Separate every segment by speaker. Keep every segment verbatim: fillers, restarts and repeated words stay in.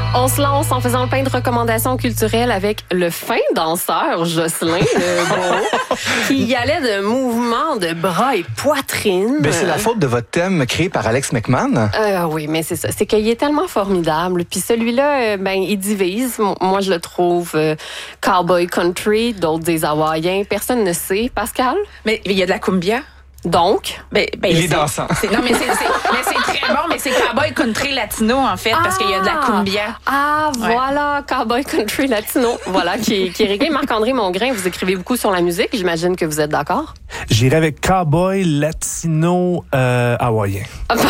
Speaker 1: On se lance en faisant plein de recommandations culturelles avec le fin danseur Jocelyn Legault, qui y allait de mouvements de bras et poitrine.
Speaker 2: Ben, c'est la faute de votre thème créé par Alex McMahon.
Speaker 1: Euh, oui, mais c'est ça. C'est qu'il est tellement formidable. Puis celui-là, euh, ben, il divise. Moi, je le trouve euh, cowboy country, d'autres des hawaïens. Personne ne sait. Pascal?
Speaker 3: Mais il y a de la cumbia.
Speaker 1: Donc?
Speaker 3: Ben, ben,
Speaker 2: il est dansant.
Speaker 3: C'est, non, mais c'est, c'est, mais c'est très bon, mais c'est cowboy country latino, en fait, parce qu'il y a de la cumbia.
Speaker 1: Ah,
Speaker 3: Ouais.
Speaker 1: voilà, cowboy country latino. Voilà, qui est, qui est réglé. Marc-André Mongrain, vous écrivez beaucoup sur la musique. J'imagine que vous êtes d'accord?
Speaker 4: J'irai avec cowboy latino euh, hawaïen.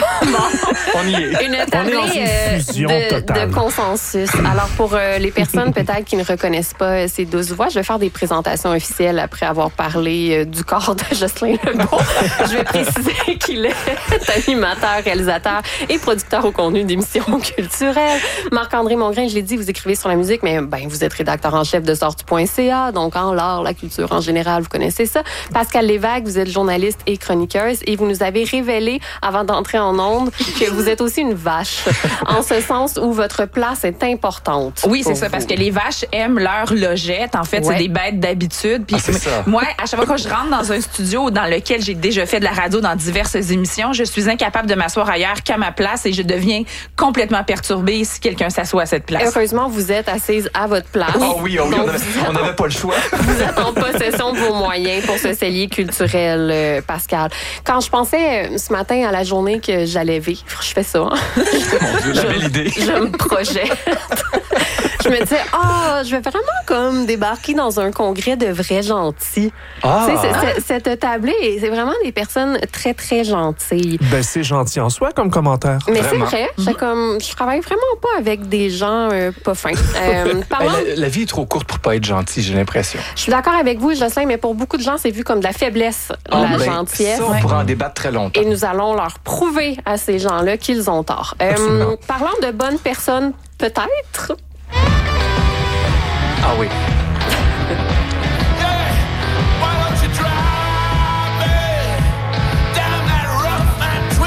Speaker 2: On y est.
Speaker 1: Une
Speaker 4: On est
Speaker 1: tablée
Speaker 4: dans une
Speaker 1: euh,
Speaker 4: fusion
Speaker 1: de,
Speaker 4: totale.
Speaker 1: de consensus. Alors, pour euh, les personnes peut-être qui ne reconnaissent pas euh, ces douze voix, je vais faire des présentations officielles après avoir parlé euh, du corps de Jocelyn Legault. Je vais préciser qu'il est animateur, réalisateur et producteur au contenu d'émissions culturelles. Marc-André Mongrain, je l'ai dit, vous écrivez sur la musique, mais ben, vous êtes rédacteur en chef de sortu point c a, donc en l'art, la culture en général, vous connaissez ça. Pascal Lévesque, vous êtes journaliste et chroniqueuse et vous nous avez révélé, avant d'entrer en ondes, que vous êtes aussi une vache, en ce sens où votre place est importante.
Speaker 3: Oui, c'est ça,
Speaker 1: vous.
Speaker 3: parce que les vaches aiment leur logette. En fait,
Speaker 1: Ouais.
Speaker 3: c'est des bêtes d'habitude. Puis
Speaker 2: Ah, c'est ça.
Speaker 3: moi, à chaque fois que je rentre dans un studio dans lequel j'ai déjà fait de la radio dans diverses émissions, je suis incapable de m'asseoir ailleurs qu'à ma place et je deviens complètement perturbée si quelqu'un s'assoit à cette place.
Speaker 1: Heureusement, vous êtes assise à votre place.
Speaker 2: Oh oui, oh oui,
Speaker 1: Donc,
Speaker 2: on avait-
Speaker 1: vous êtes
Speaker 2: on n'avait pas le choix.
Speaker 1: Vous êtes en possession de vos moyens pour ce cellier culturel, euh, Pascal. Quand je pensais euh, ce matin à la journée que j'allais vivre, je fais ça, hein?
Speaker 2: Mon Dieu, la belle idée.
Speaker 1: Je me projette. Je me disais, ah, je vais vraiment comme débarquer dans un congrès de vrais gentils.
Speaker 2: Ah.
Speaker 1: Tu sais, c'est- c'est- cette tablée, c'est vraiment des personnes très, très gentilles.
Speaker 4: Ben, c'est gentil en soi comme commentaire.
Speaker 1: Mais
Speaker 2: Vraiment.
Speaker 1: c'est vrai, c'est comme, je travaille vraiment pas avec des gens euh, pas fins. Euh,
Speaker 2: Ben,
Speaker 1: parlons-
Speaker 2: la, la vie est trop courte pour pas être gentil, j'ai l'impression.
Speaker 1: Je suis d'accord avec vous, Jocelyn, mais pour beaucoup de gens, c'est vu comme de la faiblesse,
Speaker 2: Ah,
Speaker 1: la
Speaker 2: ben,
Speaker 1: gentillesse.
Speaker 2: Ça, on pourrait en débattre très longtemps.
Speaker 1: Et nous allons leur prouver à ces gens-là qu'ils ont tort. Euh,
Speaker 2: Absolument.
Speaker 1: parlant de bonnes personnes, peut-être.
Speaker 2: Ah oui.